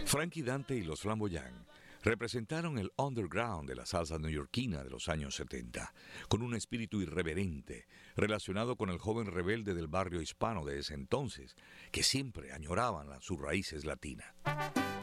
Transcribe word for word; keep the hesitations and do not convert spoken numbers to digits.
Frankie Dante y los Flamboyant representaron el underground de la salsa neoyorquina de los años setenta, con un espíritu irreverente relacionado con el joven rebelde del barrio hispano de ese entonces, que siempre añoraban las- sus raíces latinas.